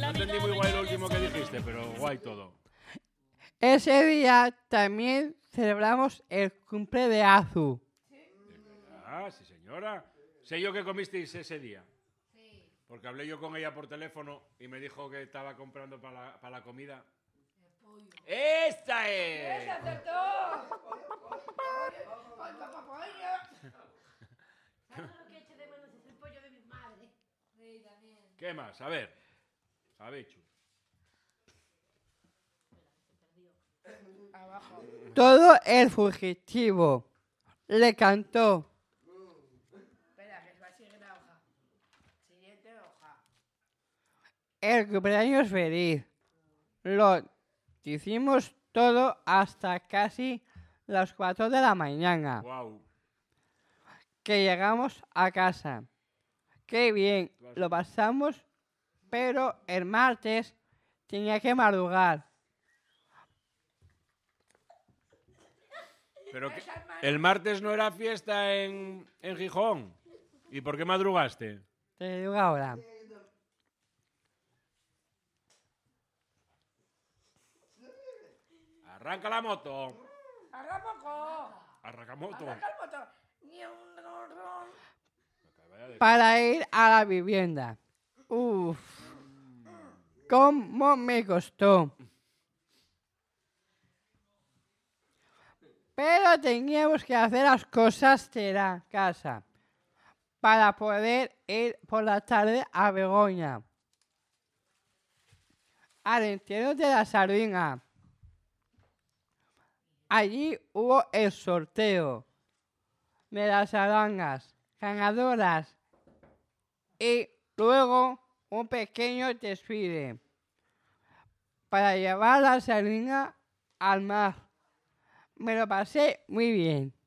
No entendí muy guay lo último que dijiste, pero guay todo. Ese día también celebramos el cumple de Azu. Ah, sí, señora. Sé yo que comisteis ese día. Sí. Porque hablé yo con ella por teléfono y me dijo que estaba comprando para la comida. El pollo. ¡Esta es! ¡Esa acertó! ¿Sabes lo que eché de menos? Es el pollo de mi madre. Sí, también. ¿Qué más? A ver. A ver, Chu. Abajo. Todo el fugitivo le cantó. Espera, que va a seguir la hoja. Siguiente hoja. El cumpleaños feliz. Lo hicimos todo hasta casi las 4 de la mañana. Wow. Que llegamos a casa. Qué bien, lo pasamos, pero el martes tenía que madrugar. Pero que, el martes no era fiesta en Gijón. ¿Y por qué madrugaste? Te digo ahora. Arranca la moto. ¡Haga poco! Arranca moto. ¡Arranca el motor! Ni un... Para ir a la vivienda. Uf. ¿Cómo me costó? Pero teníamos que hacer las cosas de la casa para poder ir por la tarde a Begoña. Al entierro de la sardina. Allí hubo el sorteo de las arangas ganadoras y luego un pequeño desfile para llevar la sardina al mar. Me lo pasé muy bien.